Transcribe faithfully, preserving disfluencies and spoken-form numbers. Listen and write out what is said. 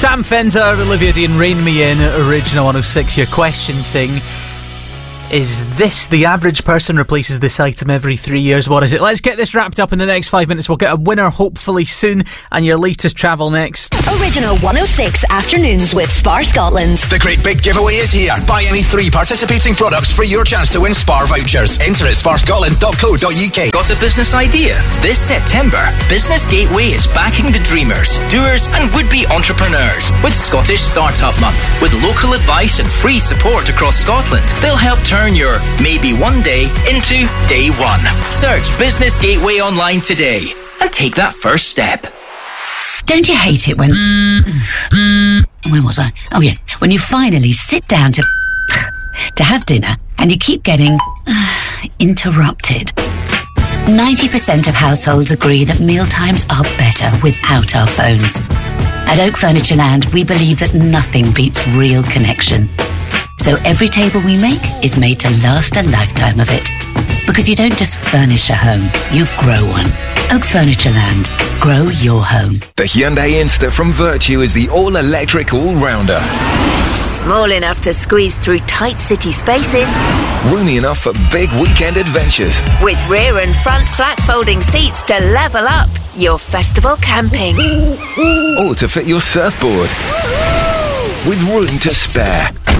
Sam Fender, Olivia Dean, Rain Me In, Original one oh six. Your question thing. Is this the average person replaces this item every three years? What is it? Let's get this wrapped up in the next five minutes. We'll get a winner hopefully soon, and your latest travel next. Original one oh six Afternoons with Spar Scotland. The great big giveaway is here. Buy any three participating products for your chance to win Spar vouchers. Enter at spar scotland dot co dot uk. Got a business idea? This September, Business Gateway is backing the dreamers, doers and would-be entrepreneurs with Scottish Startup Month. With local advice and free support across Scotland, they'll help turn your maybe one day into day one. Search Business Gateway online today and take that first step. Don't you hate it when... Where was I? Oh yeah, when you finally sit down to... to have dinner and you keep getting... interrupted. ninety percent of households agree that mealtimes are better without our phones. At Oak Furniture Land, we believe that nothing beats real connection. So every table we make is made to last a lifetime of it. Because you don't just furnish a home, you grow one. Oak Furniture Land. Grow your home. The Hyundai Insta from Virtue is the all-electric all-rounder. Small enough to squeeze through tight city spaces. Roomy enough for big weekend adventures. With rear and front flat folding seats to level up your festival camping. Or to fit your surfboard. With room to spare.